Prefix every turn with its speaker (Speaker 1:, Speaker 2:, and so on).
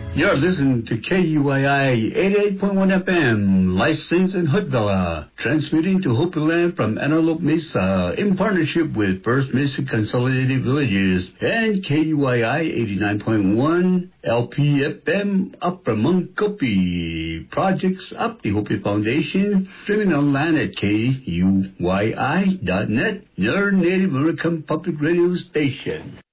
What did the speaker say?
Speaker 1: You're listening to KUYI 88.1 FM, licensed in Hootvilla, transmitting to Hopi Land from Antelope Mesa in partnership with First Mesa Consolidated Villages and KUYI 89.1 LPFM Upper Munkopi. Projects up the Hopi Foundation, streaming online at KUYI.net, your Native American public radio station.